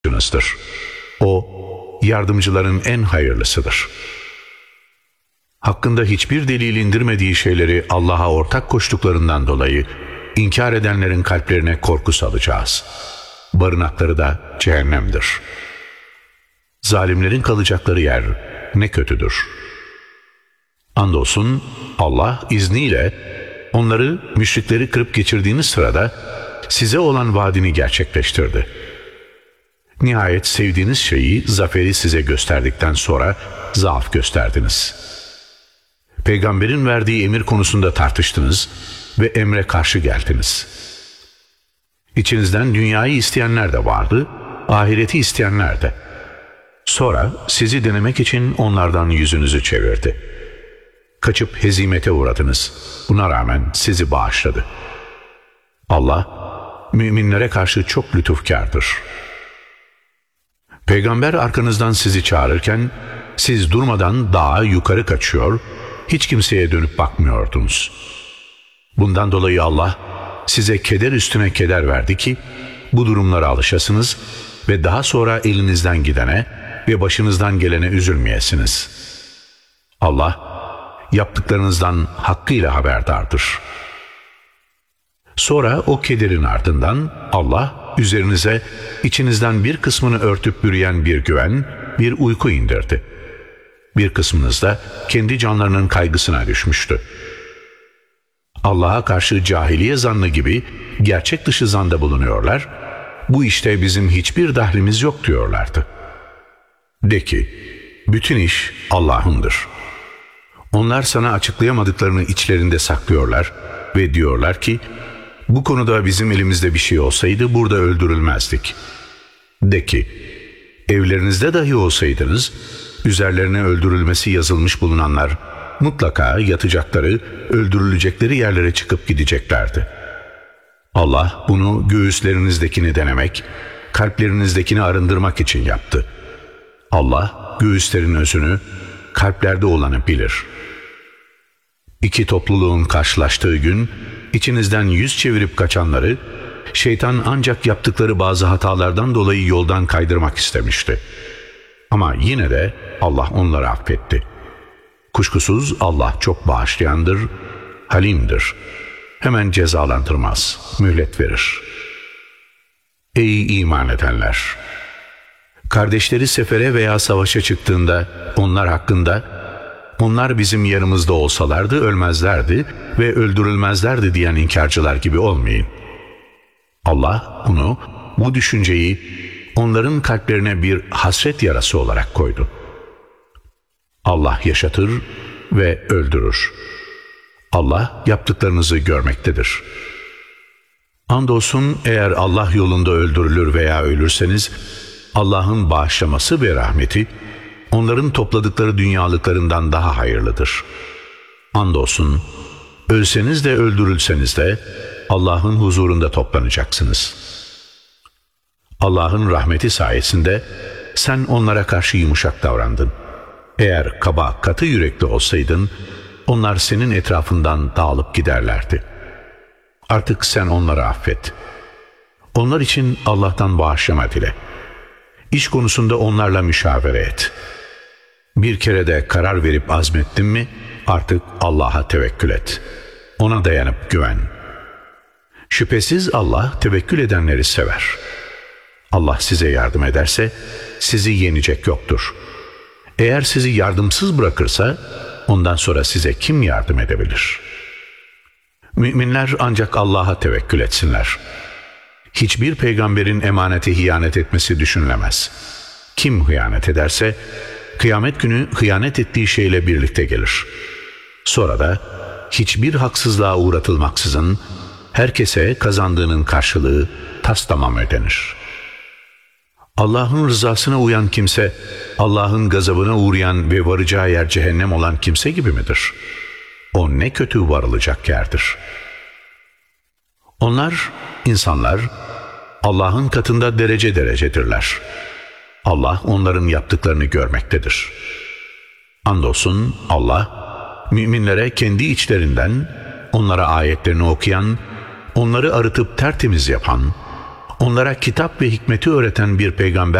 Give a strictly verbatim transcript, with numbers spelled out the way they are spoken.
yardımcınızdır. O, yardımcıların en hayırlısıdır. Hakkında hiçbir delil indirmediği şeyleri Allah'a ortak koştuklarından dolayı inkar edenlerin kalplerine korku salacağız. Barınakları da cehennemdir. Zalimlerin kalacakları yer ne kötüdür. Andolsun Allah izniyle onları, müşrikleri kırıp geçirdiğiniz sırada size olan vaadini gerçekleştirdi. Nihayet sevdiğiniz şeyi, zaferi size gösterdikten sonra zaaf gösterdiniz. Peygamberin verdiği emir konusunda tartıştınız ve emre karşı geldiniz. İçinizden dünyayı isteyenler de vardı, ahireti isteyenler de. Sonra sizi denemek için onlardan yüzünüzü çevirdi. Kaçıp hezimete uğradınız. Buna rağmen sizi bağışladı. Allah, müminlere karşı çok lütufkârdır. Peygamber arkanızdan sizi çağırırken, siz durmadan dağa yukarı kaçıyor, hiç kimseye dönüp bakmıyordunuz. Bundan dolayı Allah, size keder üstüne keder verdi ki, bu durumlara alışasınız ve daha sonra elinizden gidene ve başınızdan gelene üzülmeyesiniz. Allah, yaptıklarınızdan hakkıyla haberdardır. Sonra o kederin ardından Allah üzerinize içinizden bir kısmını örtüp bürüyen bir güven, bir uyku indirdi. Bir kısmınız da kendi canlarının kaygısına düşmüştü. Allah'a karşı cahiliye zannı gibi gerçek dışı zanda bulunuyorlar, bu işte bizim hiçbir dahlimiz yok diyorlardı. De ki, bütün iş Allah'ındır. Onlar sana açıklayamadıklarını içlerinde saklıyorlar ve diyorlar ki, bu konuda bizim elimizde bir şey olsaydı burada öldürülmezdik. De ki, evlerinizde dahi olsaydınız, üzerlerine öldürülmesi yazılmış bulunanlar, mutlaka yatacakları, öldürülecekleri yerlere çıkıp gideceklerdi. Allah bunu göğüslerinizdekini denemek, kalplerinizdekini arındırmak için yaptı. Allah göğüslerin özünü, kalplerde olanı bilir. İki topluluğun karşılaştığı gün, içinizden yüz çevirip kaçanları, şeytan ancak yaptıkları bazı hatalardan dolayı yoldan kaydırmak istemişti. Ama yine de Allah onları affetti. Kuşkusuz Allah çok bağışlayandır, halimdir. Hemen cezalandırmaz, mühlet verir. Ey iman edenler! Kardeşleri sefere veya savaşa çıktığında onlar hakkında, onlar bizim yanımızda olsalardı ölmezlerdi ve öldürülmezlerdi diyen inkarcılar gibi olmayın. Allah bunu, bu düşünceyi onların kalplerine bir hasret yarası olarak koydu. Allah yaşatır ve öldürür. Allah yaptıklarınızı görmektedir. Andolsun eğer Allah yolunda öldürülür veya ölürseniz, Allah'ın bağışlaması ve rahmeti, onların topladıkları dünyalıklarından daha hayırlıdır. Andolsun, ölseniz de öldürülseniz de Allah'ın huzurunda toplanacaksınız. Allah'ın rahmeti sayesinde sen onlara karşı yumuşak davrandın. Eğer kaba, katı yürekli olsaydın, onlar senin etrafından dağılıp giderlerdi. Artık sen onları affet. Onlar için Allah'tan bağışlama dile. İş konusunda onlarla müşavere et. Bir kere de karar verip azmettin mi, artık Allah'a tevekkül et. Ona dayanıp güven. Şüphesiz Allah tevekkül edenleri sever. Allah size yardım ederse, sizi yenecek yoktur. Eğer sizi yardımsız bırakırsa, ondan sonra size kim yardım edebilir? Müminler ancak Allah'a tevekkül etsinler. Hiçbir peygamberin emanete hıyanet etmesi düşünülemez. Kim hıyanet ederse, kıyamet günü hıyanet ettiği şeyle birlikte gelir. Sonra da hiçbir haksızlığa uğratılmaksızın, herkese kazandığının karşılığı tastamam ödenir. Allah'ın rızasına uyan kimse, Allah'ın gazabına uğrayan ve varacağı yer cehennem olan kimse gibi midir? O ne kötü varılacak yerdir. Onlar, insanlar, Allah'ın katında derece derecedirler. Allah onların yaptıklarını görmektedir. Andolsun Allah, müminlere kendi içlerinden, onlara ayetlerini okuyan, onları arıtıp tertemiz yapan, onlara kitap ve hikmeti öğreten bir peygamber